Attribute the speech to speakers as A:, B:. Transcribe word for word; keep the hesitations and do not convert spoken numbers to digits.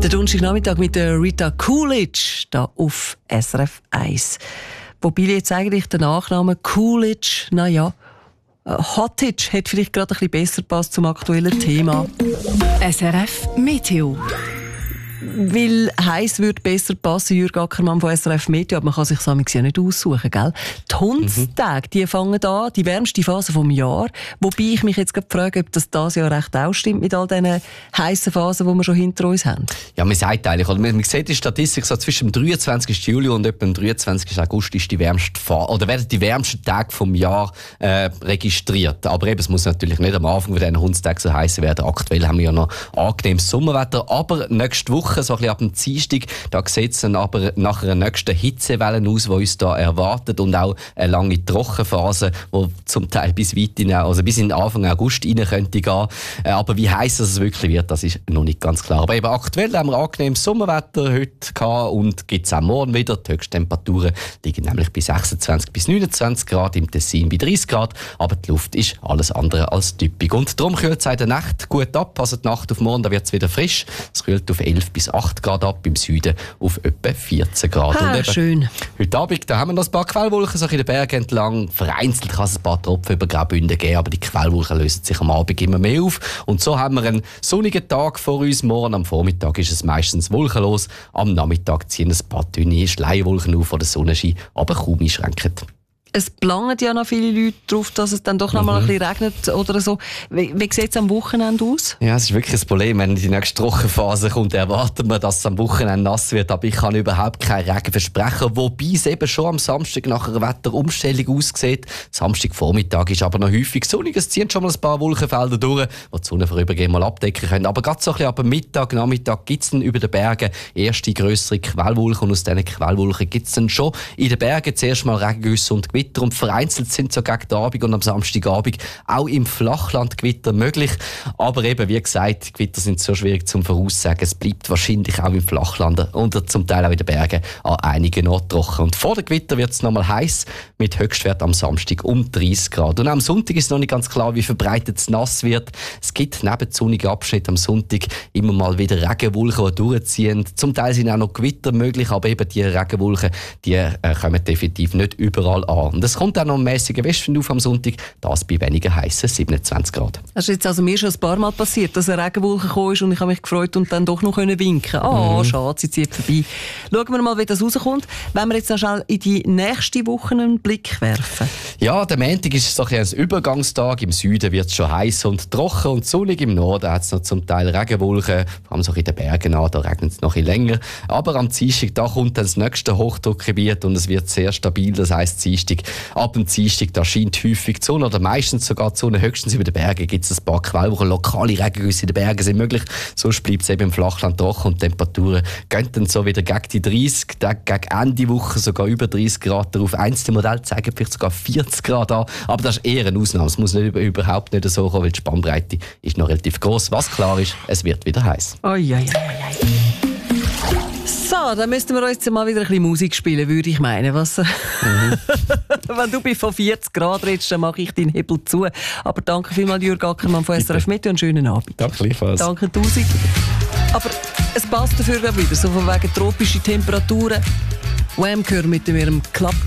A: Der Donnerstagnachmittag mit der Rita Coolidge da auf S R F eins. Wobei jetzt eigentlich der Nachname Coolidge, naja, Hottage hätte vielleicht gerade ein bisschen besser passt zum aktuellen Thema.
B: S R F Meteo.
A: Weil heiß würde besser passen, Jürg Ackermann von S R F Meteo, aber man kann sich das ja nicht aussuchen, gell? Die Hundstage, mhm. die fangen an, die wärmste Phase vom Jahr. Wobei ich mich jetzt gerade frage, ob das dieses Jahr recht auch stimmt mit all diesen heissen Phasen, die wir schon hinter uns haben.
C: Ja, man sagt eigentlich, oder man, man sieht die Statistik, so zwischen dem dreiundzwanzigsten Juli und etwa dem dreiundzwanzigsten August ist die wärmste Phase, oder werden die wärmsten Tage vom Jahr äh, registriert. Aber eben, es muss natürlich nicht am Anfang von diesen Hundstagen so heiß werden. Aktuell haben wir ja noch angenehmes Sommerwetter, aber nächste Woche so ein bisschen ab dem Dienstag, da sieht es dann aber nach einer nächsten Hitzewelle aus, die uns da erwartet, und auch eine lange Trockenphase, die zum Teil bis weit in, also bis in Anfang August rein könnte gehen. Aber wie heiß es wirklich wird, das ist noch nicht ganz klar. Aber eben aktuell haben wir angenehmes Sommerwetter heute gehabt und gibt es auch morgen wieder. Die Höchsttemperaturen liegen nämlich bei sechsundzwanzig bis neunundzwanzig Grad, im Tessin bei dreißig Grad, aber die Luft ist alles andere als typisch. Und darum kühlt es in der Nacht gut ab, also die Nacht auf morgen, da wird es wieder frisch. Es kühlt auf elf bis acht Grad ab, im Süden auf etwa vierzehn Grad.
A: Ha, und eben, schön.
C: Heute Abend da haben wir noch ein paar Quellwolken so in den Bergen entlang. Vereinzelt kann es ein paar Tropfen über Graubünden geben, aber die Quellwolken lösen sich am Abend immer mehr auf. Und so haben wir einen sonnigen Tag vor uns. Morgen am Vormittag ist es meistens wolkenlos. Am Nachmittag ziehen ein paar dünne Schleierwolken auf, die den Sonnenschein aber kaum einschränken.
A: Es planen ja noch viele Leute darauf, dass es dann doch noch mal mhm. ein bisschen regnet oder so. Wie, wie sieht es am Wochenende aus?
C: Ja, es ist wirklich ein Problem. Wenn die nächste Trockenphase kommt, erwarten wir, dass es am Wochenende nass wird. Aber ich kann überhaupt keinen Regen versprechen. Wobei es eben schon am Samstag nach einer Wetterumstellung aussieht. Samstagvormittag ist aber noch häufig sonnig. Es ziehen schon mal ein paar Wolkenfelder durch, die die Sonne vorübergehend mal abdecken können. Aber gerade so ein bisschen ab Mittag, Nachmittag gibt es dann über den Bergen erste grössere Quellwolken. Und aus diesen Quellwolken gibt es dann schon in den Bergen zuerst mal Regengüsse und Gewitter. Und vereinzelt sind so gegen den Abend und am Samstagabend auch im Flachland Gewitter möglich. Aber eben, wie gesagt, die Gewitter sind so schwierig zum Voraussagen. Es bleibt wahrscheinlich auch im Flachland und zum Teil auch in den Bergen an einigen Orten trocken. Und vor dem Gewitter wird es nochmal heiß mit Höchstwert am Samstag um dreißig Grad. Und am Sonntag ist noch nicht ganz klar, wie verbreitet es nass wird. Es gibt neben sonnigen Abschnitten am Sonntag immer mal wieder Regenwolken, die durchziehen. Zum Teil sind auch noch Gewitter möglich, aber eben die Regenwolken, die äh, kommen definitiv nicht überall an. Und es kommt auch noch ein mäßiger Westwind auf am Sonntag, das bei weniger heissen siebenundzwanzig Grad.
A: Das ist jetzt also mir schon ein paar Mal passiert, dass eine Regenwolke gekommen ist und ich habe mich gefreut und dann doch noch winken. Ah, oh, mhm. schade, sie zieht vorbei. Schauen wir mal, wie das rauskommt. Wenn wir jetzt noch schnell in die nächste Woche einen Blick werfen.
C: Ja, der Montag ist so ein Übergangstag. Im Süden wird es schon heiß und trocken und sonnig. Im Norden hat es noch zum Teil Regenwolken, vor allem so in den Bergen an, da regnet es noch ein bisschen länger. Aber am Dienstag, da kommt dann das nächste Hochdruckgebiet und es wird sehr stabil. Das heisst, Dienstag, ab dem Dienstag, da scheint häufig die Sonne, oder meistens sogar die Sonne. Höchstens über den Bergen gibt es ein paar Quellwochen. Lokale Regengüsse in den Bergen sind möglich. Sonst bleibt es eben im Flachland trocken und die Temperaturen gehen dann so wieder gegen die dreißig, gegen Ende Woche sogar über dreißig Grad darauf. Einzelne Modelle zeigen vielleicht sogar vierzig Grad an. Aber das ist eher eine Ausnahme. Es muss nicht, überhaupt nicht so kommen, weil die Spannbreite ist noch relativ groß. Was klar ist, es wird wieder heiß.
A: Oh, ja, ja, ja. So, dann müssten wir uns jetzt mal wieder ein bisschen Musik spielen, würde ich meinen. Was? Mhm. Wenn du bei von vierzig Grad redest, dann mache ich deinen Hebel zu. Aber danke vielmals, Jürg Ackermann von S R F Meteo, einen schönen Abend.
C: Danke gleichfalls.
A: Danke tausend. Aber es passt dafür wieder, so von wegen tropische Temperaturen. Wham! Gehört mit ihrem Club